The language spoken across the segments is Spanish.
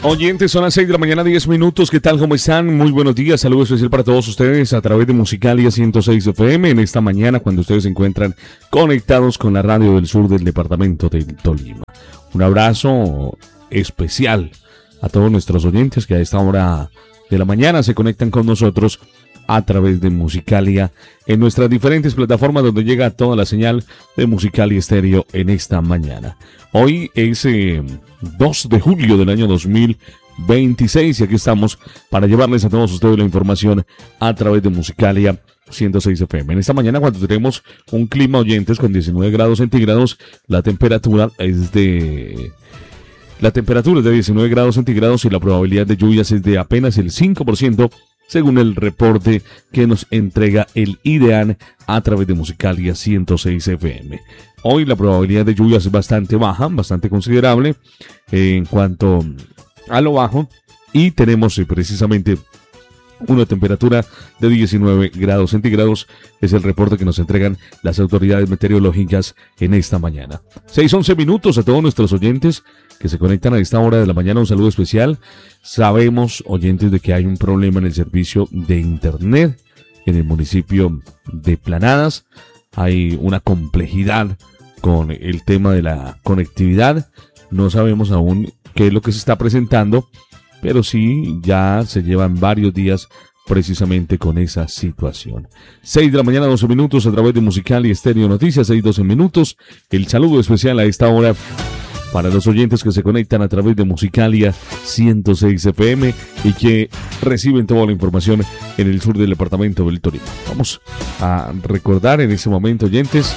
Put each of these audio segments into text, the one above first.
Oyentes, son las 6 de la mañana, 10 minutos. ¿Qué tal? ¿Cómo están? Muy buenos días. Saludo especial para todos ustedes a través de Musicalia 106 FM en esta mañana cuando ustedes se encuentran conectados con la radio del sur del departamento del Tolima. Un abrazo especial a todos nuestros oyentes que a esta hora de la mañana se conectan con nosotros a través de Musicalia en nuestras diferentes plataformas donde llega toda la señal de Musicalia Estéreo en esta mañana. Hoy es 2 de julio del año 2026 y aquí estamos para llevarles a todos ustedes la información a través de Musicalia 106 FM. En esta mañana cuando tenemos un clima, oyentes, con 19 grados centígrados, la temperatura es de 19 grados centígrados y la probabilidad de lluvias es de apenas el 5%. Según el reporte que nos entrega el IDEAN a través de Musicalia 106 FM. Hoy la probabilidad de lluvias es bastante baja, bastante considerable en cuanto a lo bajo. Y tenemos precisamente una temperatura de 19 grados centígrados. Es el reporte que nos entregan las autoridades meteorológicas en esta mañana. 6:11 minutos a todos nuestros oyentes que se conectan a esta hora de la mañana. Un saludo especial. Sabemos, oyentes, de que hay un problema en el servicio de internet en el municipio de Planadas. Hay una complejidad con el tema de la conectividad. No sabemos aún qué es lo que se está presentando, pero sí ya se llevan varios días precisamente con esa situación. 6 de la mañana, 12 minutos a través de Musicalia Estéreo Noticias, 6:12 minutos. El saludo especial a esta hora para los oyentes que se conectan a través de Musicalia 106 FM y que reciben toda la información en el sur del departamento del Tolima. Vamos a recordar en ese momento, oyentes,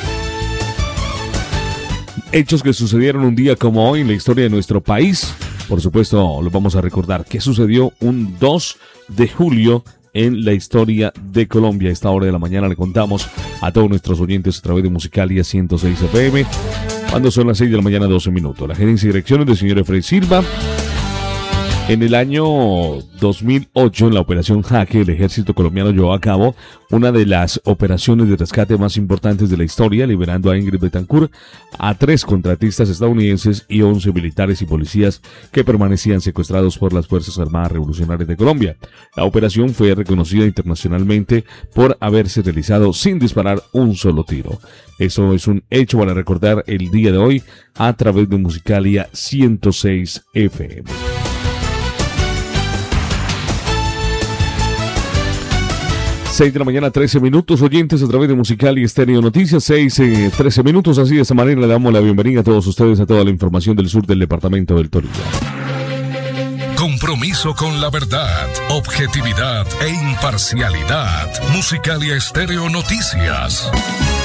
hechos que sucedieron un día como hoy en la historia de nuestro país. Por supuesto, lo vamos a recordar. ¿Qué sucedió un 2 de julio en la historia de Colombia? A esta hora de la mañana le contamos a todos nuestros oyentes a través de Musicalia 106 FM. Cuando son las 6 de la mañana, 12 minutos. La gerencia y direcciones del señor Efraín Silva. En el año 2008, en la operación Jaque, el ejército colombiano llevó a cabo una de las operaciones de rescate más importantes de la historia, liberando a Ingrid Betancourt, a 3 contratistas estadounidenses y 11 militares y policías que permanecían secuestrados por las Fuerzas Armadas Revolucionarias de Colombia. La operación fue reconocida internacionalmente por haberse realizado sin disparar un solo tiro. Eso es un hecho para recordar el día de hoy a través de Musicalia 106 FM. 6 de la mañana, 13 minutos, oyentes a través de Musicalia Estéreo Noticias, 13 minutos, así de esta manera le damos la bienvenida a todos ustedes a toda la información del sur del departamento del Tolima. Compromiso con la verdad, objetividad e imparcialidad. Musicalia Estéreo Noticias.